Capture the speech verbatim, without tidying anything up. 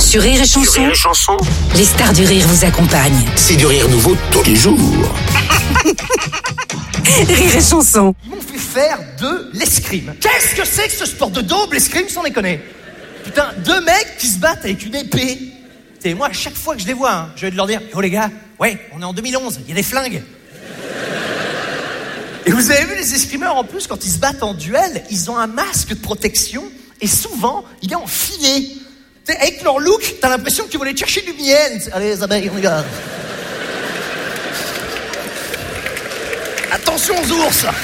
Sur Rire et Chanson, Rire et Chanson, les stars du rire vous accompagnent. c'est du rire nouveau tous les jours. Rire et Chanson. Ils m'ont fait faire de l'escrime. Qu'est-ce que c'est que ce sport de daube, l'escrime, sans déconner? Putain, deux mecs qui se battent avec une épée. Et moi, à chaque fois que je les vois, hein, je vais leur dire, oh les gars, ouais, on est en deux mille onze, il y a des flingues. Et vous avez vu les escrimeurs, en plus, quand ils se battent en duel, ils ont un masque de protection, et souvent, il est en filet. T'sais, avec leur look, t'as l'impression qu'ils vont aller chercher du miel. Allez, les abeilles, on y va. Attention aux ours.